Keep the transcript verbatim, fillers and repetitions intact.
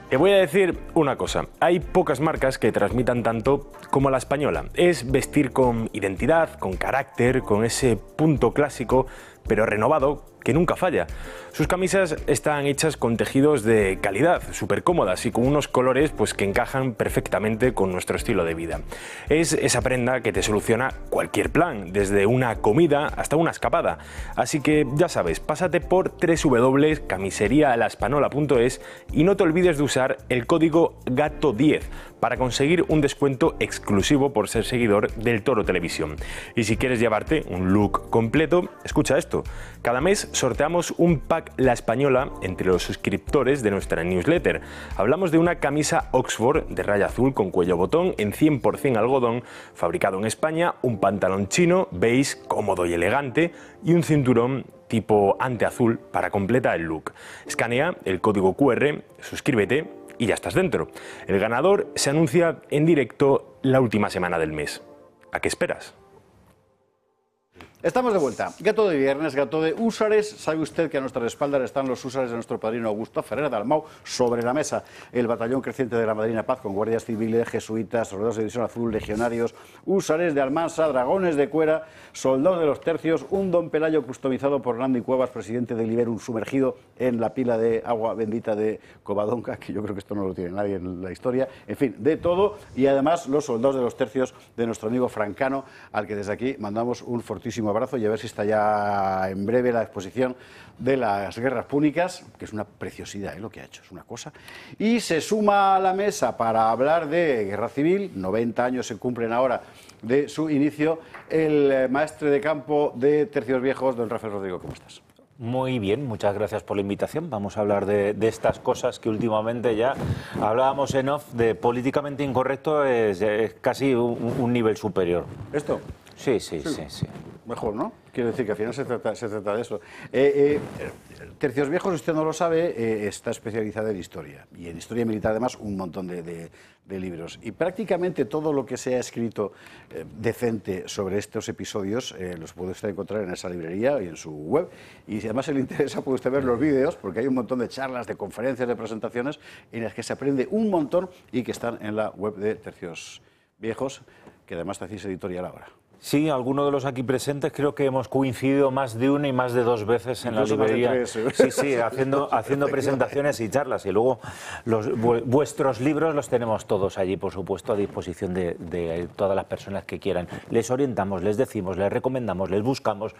Te voy a decir una cosa, hay pocas marcas que transmitan tanto como la española. Es vestir con identidad, con carácter, con ese punto clásico, pero renovado, que nunca falla. Sus camisas están hechas con tejidos de calidad, súper cómodas y con unos colores pues, que encajan perfectamente con nuestro estilo de vida. Es esa prenda que te soluciona cualquier plan, desde una comida hasta una escapada. Así que ya sabes, pásate por doble u doble u doble u punto camiseria la espanola punto es y no te olvides de usar el código gato diez para conseguir un descuento exclusivo por ser seguidor del Toro Televisión. Y si quieres llevarte un look completo, escucha esto. Cada mes sorteamos un pack La Española entre los suscriptores de nuestra newsletter. Hablamos de una camisa Oxford de raya azul con cuello botón en cien por cien algodón, fabricado en España, un pantalón chino, beige, cómodo y elegante y un cinturón tipo ante azul para completar el look. Escanea el código cu erre, suscríbete y ya estás dentro. El ganador se anuncia en directo la última semana del mes. ¿A qué esperas? Estamos de vuelta. Gato de viernes, gato de húsares. Sabe usted que a nuestras espaldas están los húsares de nuestro padrino Augusto Ferrer Dalmau sobre la mesa. El batallón creciente de la Madrina Paz con guardias civiles, jesuitas, soldados de División Azul, legionarios, húsares de Almansa, dragones de Cuera, soldados de los tercios, un don Pelayo customizado por Nandi Cuevas, presidente de Liberum, sumergido en la pila de agua bendita de Covadonga, que yo creo que esto no lo tiene nadie en la historia. En fin, de todo. Y además los soldados de los tercios de nuestro amigo Francano, al que desde aquí mandamos un fortísimo abrazo y a ver si está ya en breve la exposición de las guerras púnicas, que es una preciosidad, ¿eh? Lo que ha hecho, es una cosa. Y se suma a la mesa para hablar de guerra civil, noventa años se cumplen ahora de su inicio, el maestre de campo de Tercios Viejos, don Rafael Rodrigo, ¿cómo estás? Muy bien, muchas gracias por la invitación. Vamos a hablar de, de estas cosas que últimamente ya hablábamos en off, de políticamente incorrecto es, es casi un, un nivel superior. ¿Esto? Sí, sí, sí, sí, sí. Mejor, ¿no? Quiero decir que al final se trata, se trata de eso. Eh, eh, Tercios Viejos, usted no lo sabe, eh, está especializada en historia. Y en historia militar, además, un montón de, de, de libros. Y prácticamente todo lo que se ha escrito eh, decente sobre estos episodios eh, los puede usted encontrar en esa librería y en su web. Y si además le interesa, puede usted ver los vídeos, porque hay un montón de charlas, de conferencias, de presentaciones, en las que se aprende un montón y que están en la web de Tercios Viejos, que además te hacéis editorial ahora. Sí, algunos de los aquí presentes creo que hemos coincidido más de una y más de dos veces en Incluso la librería. Más de tres, ¿eh? Sí, sí, haciendo, haciendo presentaciones y charlas. Y luego los, vuestros libros los tenemos todos allí, por supuesto, a disposición de, de todas las personas que quieran. Les orientamos, les decimos, les recomendamos, les buscamos,